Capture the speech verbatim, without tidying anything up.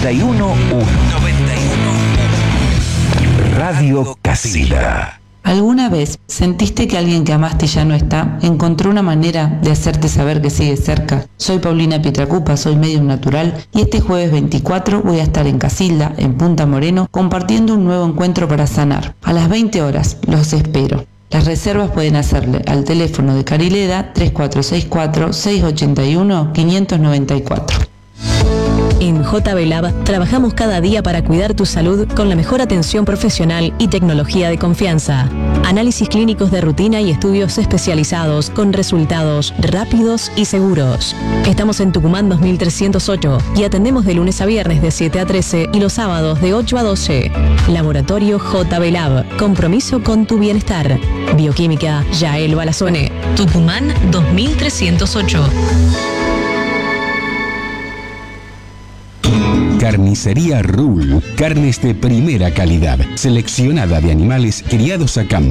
noventa y uno punto uno. noventa y uno punto uno. Radio Casila. ¿Alguna vez sentiste que alguien que amaste ya no está? ¿Encontró una manera de hacerte saber que sigue cerca? Soy Paulina Pietracupa, soy medium natural y este jueves veinticuatro voy a estar en Casilda, en Punta Moreno, compartiendo un nuevo encuentro para sanar. A las veinte horas, los espero. Las reservas pueden hacerle al teléfono de Carileda tres cuatro seis cuatro, seis ocho uno, cinco nueve cuatro. En J B Lab trabajamos cada día para cuidar tu salud con la mejor atención profesional y tecnología de confianza. Análisis clínicos de rutina y estudios especializados con resultados rápidos y seguros. Estamos en Tucumán dos mil trescientos ocho y atendemos de lunes a viernes de siete a trece y los sábados de ocho a doce. Laboratorio J B Lab. Compromiso con tu bienestar. Bioquímica Yael Balazone. Tucumán dos mil trescientos ocho. Carnicería Rule, carnes de primera calidad, seleccionada de animales criados a campo.